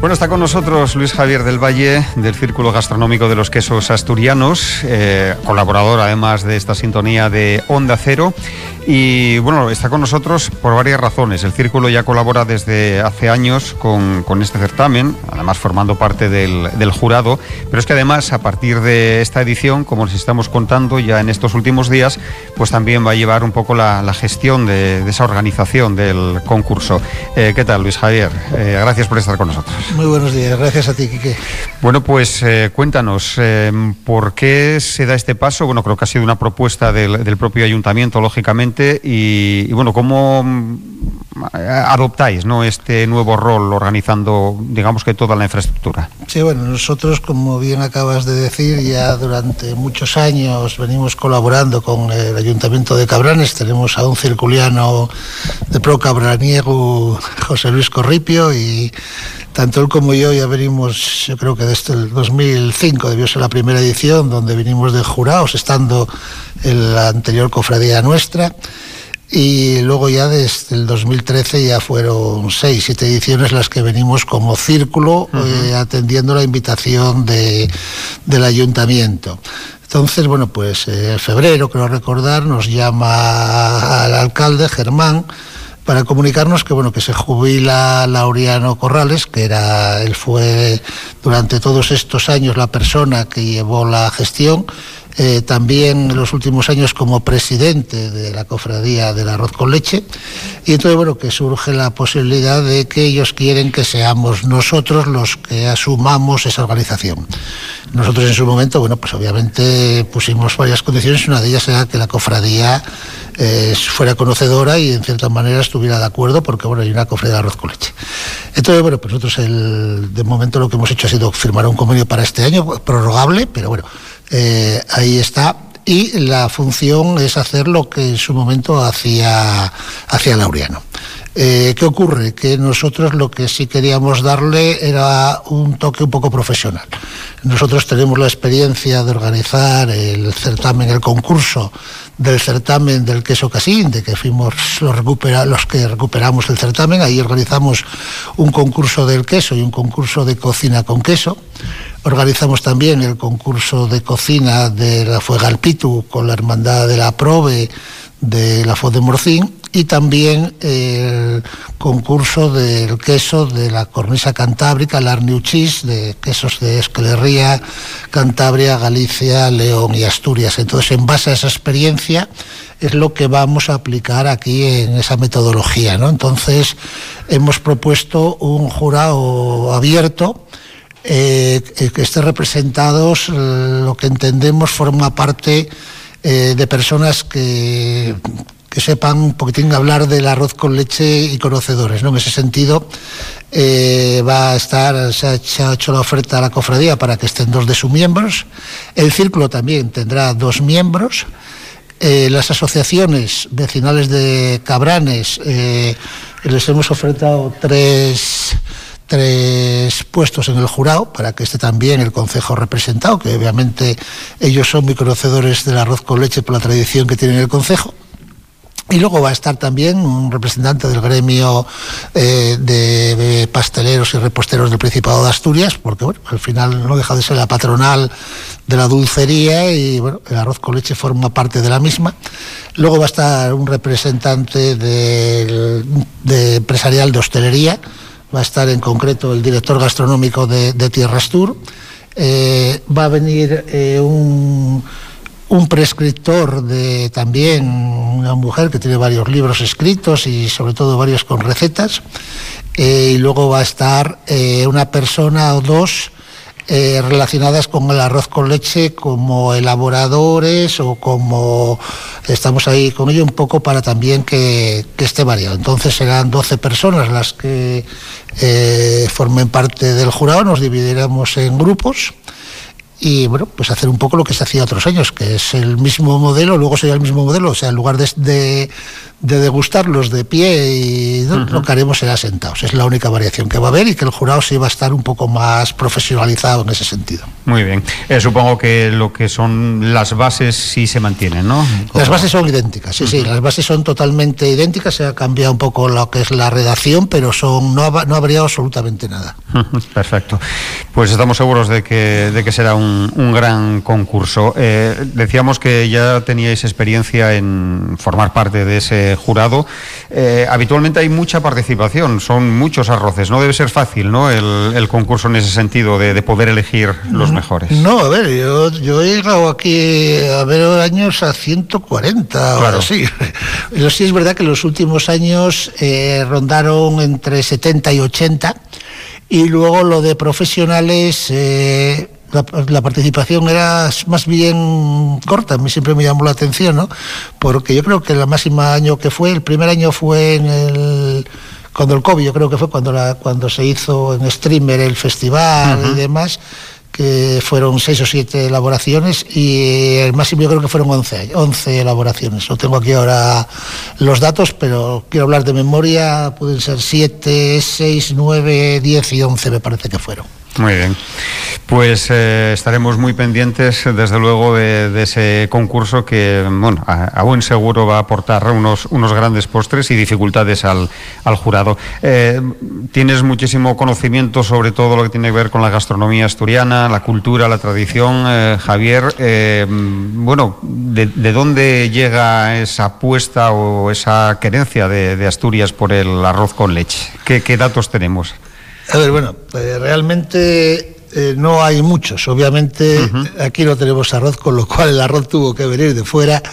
Bueno, está con nosotros Luis Javier del Valle, del Círculo Gastronómico de los Quesos Asturianos, colaborador además de esta sintonía de Onda Cero. Y bueno, está con nosotros por varias razones. El Círculo ya colabora desde hace años con este certamen, además formando parte del jurado, pero es que además a partir de esta edición, como les estamos contando ya en estos últimos días, pues también va a llevar un poco la gestión de esa organización del concurso. ¿Qué tal, Luis Javier? Gracias por estar con nosotros. Muy buenos días, gracias a ti, Quique. Bueno, pues cuéntanos, ¿por qué se da este paso? Bueno, creo que ha sido una propuesta del propio ayuntamiento, lógicamente, y bueno, ¿cómo adoptáis, ¿no?, este nuevo rol organizando, digamos, que toda la infraestructura? Sí, bueno, nosotros, como bien acabas de decir, ya durante muchos años venimos colaborando con el Ayuntamiento de Cabranes. Tenemos a un circuliano de pro cabraniego, José Luis Corripio, y tanto él como yo ya venimos, yo creo que desde el 2005 debió ser la primera edición, donde vinimos de jurados, estando en la anterior cofradía nuestra. Y luego ya desde el 2013 ya fueron 6-7 ediciones las que venimos como círculo, atendiendo la invitación del ayuntamiento. Entonces, bueno, pues en febrero, creo recordar, nos llama al alcalde, Germán, para comunicarnos que, bueno, que se jubila Laureano Corrales, que él fue durante todos estos años la persona que llevó la gestión, también en los últimos años como presidente de la cofradía del arroz con leche, y entonces, bueno, que surge la posibilidad de que ellos quieren que seamos nosotros los que asumamos esa organización. Nosotros en su momento, bueno, pues obviamente pusimos varias condiciones. Una de ellas era que la cofradía fuera conocedora y en cierta manera estuviera de acuerdo, porque bueno, hay una cofradía de arroz con leche. Entonces, bueno, pues nosotros de momento lo que hemos hecho ha sido firmar un convenio para este año, prorrogable, pero bueno, ahí está. Y la función es hacer lo que en su momento hacía Laureano. ¿Qué ocurre? Que nosotros lo que sí queríamos darle era un toque un poco profesional. Nosotros tenemos la experiencia de organizar el certamen, el concurso del certamen del queso Casín, de que fuimos los que recuperamos el certamen. Ahí organizamos un concurso del queso y un concurso de cocina con queso. Organizamos también el concurso de cocina de la Fuegalpitu con la Hermandad de la Probe de la Font de Morcín, y también el concurso del queso de la cornisa cantábrica, el Arniuchis, de quesos de Esclerría, Cantabria, Galicia, León y Asturias. Entonces, en base a esa experiencia es lo que vamos a aplicar aquí en esa metodología, ¿no? Entonces, hemos propuesto un jurado abierto, que esté representados, lo que entendemos forma parte de personas que sepan un poquitín hablar del arroz con leche y conocedores, ¿no? En ese sentido, se ha hecho la oferta a la cofradía para que estén 2 de sus miembros. El círculo también tendrá 2 miembros. Las asociaciones vecinales de Cabranes, les hemos ofertado tres puestos en el jurado para que esté también el concejo representado, que obviamente ellos son muy conocedores del arroz con leche por la tradición que tiene el concejo. Y luego va a estar también un representante del gremio de pasteleros y reposteros del Principado de Asturias, porque bueno, al final no deja de ser la patronal de la dulcería y bueno, el arroz con leche forma parte de la misma. Luego va a estar un representante de empresarial de hostelería. Va a estar en concreto el director gastronómico de Tierras Tour. Va a venir un prescriptor también una mujer que tiene varios libros escritos y sobre todo varios con recetas. Y luego va a estar una persona o 2 relacionadas con el arroz con leche como elaboradores o como estamos ahí con ello un poco para también que esté variado. Entonces serán 12 personas las que formen parte del jurado. Nos dividiremos en grupos y bueno, pues hacer un poco lo que se hacía otros años, que es el mismo modelo. Luego sería el mismo modelo, o sea, en lugar de degustarlos de pie y lo que haremos será sentados. Es la única variación que va a haber y que el jurado sí va a estar un poco más profesionalizado en ese sentido. Muy bien. Supongo que lo que son las bases sí se mantienen, ¿no? Las bases son idénticas, sí, las bases son totalmente idénticas. Se ha cambiado un poco lo que es la redacción, pero no ha variado absolutamente nada. Perfecto. Pues estamos seguros de que será un gran concurso. Decíamos que ya teníais experiencia en formar parte de ese jurado. Habitualmente hay mucha participación, son muchos arroces. No debe ser fácil, ¿no?, el concurso en ese sentido de poder elegir los mejores. No, a ver, yo he llegado aquí a ver años a 140 claro. O así. Pero sí es verdad que en los últimos años rondaron entre 70 y 80, y luego lo de profesionales, la participación era más bien corta. A mí siempre me llamó la atención, ¿no? Porque yo creo que el primer año fue cuando el COVID, yo creo que fue cuando se hizo en streamer el festival y demás, que fueron 6 o 7 elaboraciones, y el máximo yo creo que fueron 11 elaboraciones. No tengo aquí ahora los datos, pero quiero hablar de memoria. Pueden ser 7, 6, 9, 10 y 11 me parece que fueron. Muy bien, pues estaremos muy pendientes desde luego de ese concurso que, bueno, a buen seguro va a aportar unos grandes postres y dificultades al jurado. Tienes muchísimo conocimiento sobre todo lo que tiene que ver con la gastronomía asturiana, la cultura, la tradición, Javier. Bueno, ¿de dónde llega esa apuesta o esa querencia de Asturias por el arroz con leche? ¿Qué datos tenemos? A ver, bueno, realmente no hay muchos. Obviamente aquí no tenemos arroz, con lo cual el arroz tuvo que venir de fuera.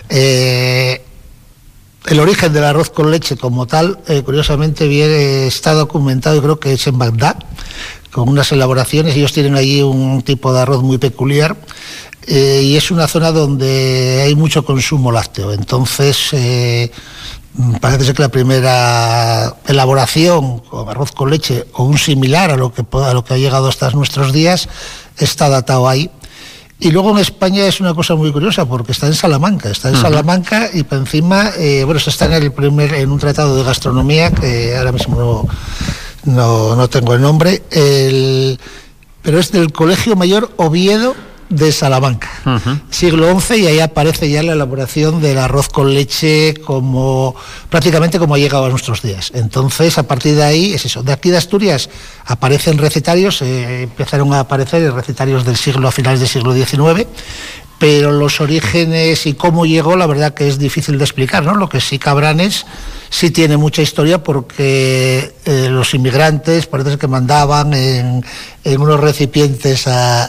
El origen del arroz con leche como tal, curiosamente, está documentado, y creo que es en Bagdad, con unas elaboraciones. Ellos tienen allí un tipo de arroz muy peculiar, y es una zona donde hay mucho consumo lácteo. Entonces, parece ser que la primera elaboración con arroz con leche, o un similar a lo que ha llegado hasta nuestros días, está datado ahí. Y luego en España es una cosa muy curiosa, porque está en Salamanca, y por encima, se está en un tratado de gastronomía, que ahora mismo no tengo el nombre, pero es del Colegio Mayor Oviedo de Salamanca, siglo XI, y ahí aparece ya la elaboración del arroz con leche prácticamente como ha llegado a nuestros días. Entonces, a partir de ahí, es eso. De aquí de Asturias aparecen recetarios, empezaron a aparecer recetarios a finales del siglo XIX, pero los orígenes y cómo llegó, la verdad que es difícil de explicar, ¿no? Lo que sí, Cabranes sí tiene mucha historia, porque los inmigrantes parece que mandaban en unos recipientes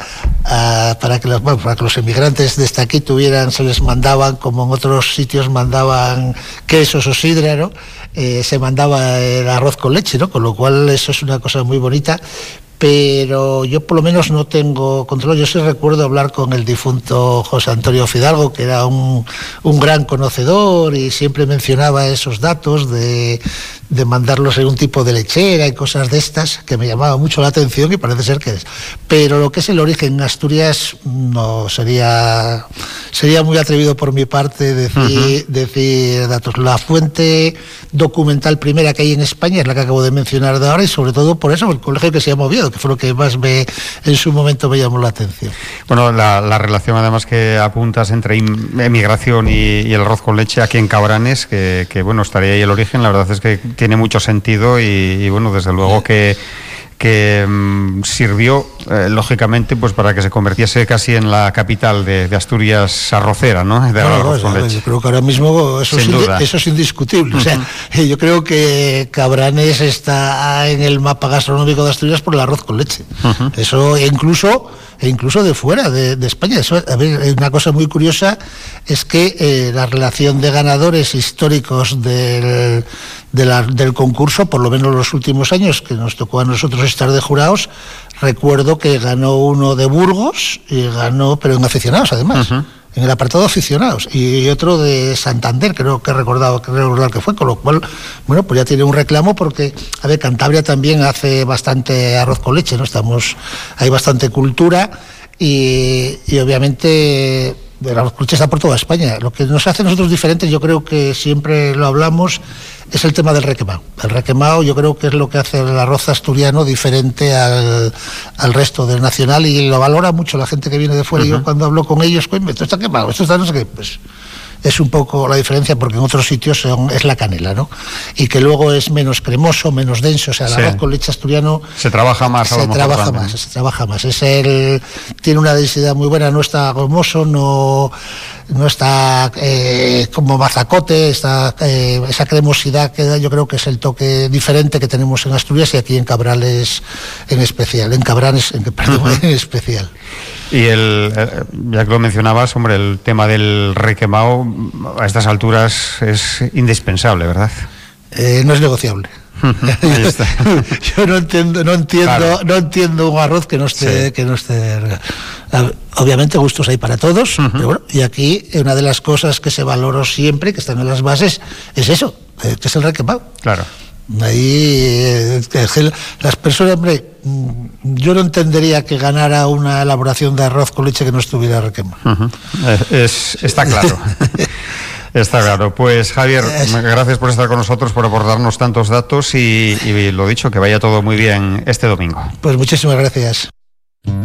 para que los inmigrantes desde aquí se les mandaban, como en otros sitios mandaban quesos o sidra, ¿no? Se mandaba el arroz con leche, ¿no? Con lo cual eso es una cosa muy bonita. Pero yo por lo menos no tengo control. Yo sí recuerdo hablar con el difunto José Antonio Fidalgo, que era un gran conocedor, y siempre mencionaba esos datos de mandarlos en un tipo de lechera y cosas de estas, que me llamaba mucho la atención, y parece ser que es. Pero lo que es el origen en Asturias, no sería muy atrevido por mi parte decir datos. La fuente documental primera que hay en España es la que acabo de mencionar de ahora, y sobre todo por eso el colegio que se llama Oviedo, que fue lo que más en su momento me llamó la atención. Bueno, la relación además que apuntas entre emigración y el arroz con leche aquí en Cabranes, que bueno, estaría ahí el origen, la verdad es que tiene mucho sentido, y bueno, desde luego que sirvió lógicamente pues para que se convirtiese casi en la capital de Asturias arrocera, ¿no? Yo creo que ahora mismo eso es indiscutible. O sea, yo creo que Cabranes está en el mapa gastronómico de Asturias por el arroz con leche. Eso incluso de fuera de España. Eso, a ver, una cosa muy curiosa es que la relación de ganadores históricos del concurso, por lo menos los últimos años que nos tocó a nosotros estar de jurados, recuerdo que ganó uno de Burgos, pero en aficionados además, en el apartado aficionados, y otro de Santander, creo recordar que fue, con lo cual, bueno, pues ya tiene un reclamo, porque, a ver, Cantabria también hace bastante arroz con leche, ¿no? Hay bastante cultura, y obviamente el arroz con leche está por toda España. Lo que nos hace a nosotros diferentes, yo creo que siempre lo hablamos, es el tema del requemado. El requemado yo creo que es lo que hace el arroz asturiano diferente al resto del nacional, y lo valora mucho la gente que viene de fuera. Y yo cuando hablo con ellos, pues, esto está quemado, esto está no sé qué, pues es un poco la diferencia, porque en otros sitios es la canela, ¿no? Y que luego es menos cremoso, menos denso. O sea, el arroz con leche asturiano se trabaja más. Se trabaja más. Tiene una densidad muy buena, no está gomoso, no está como mazacote, esa cremosidad que da, yo creo que es el toque diferente que tenemos en Asturias y aquí en Cabrales en especial, en Cabranes en especial. Y ya que lo mencionabas, hombre, el tema del requemado a estas alturas es indispensable, ¿verdad? No es negociable. Ahí está. Yo no entiendo un arroz que no esté, obviamente gustos hay para todos, pero bueno, y aquí una de las cosas que se valoró siempre, que están en las bases, es eso, que es el requemado. Claro. Ahí las personas, hombre, yo no entendería que ganara una elaboración de arroz con leche que no estuviera requemado. Está claro. Está claro. Pues Javier, gracias por estar con nosotros, por aportarnos tantos datos y lo dicho, que vaya todo muy bien este domingo. Pues muchísimas gracias.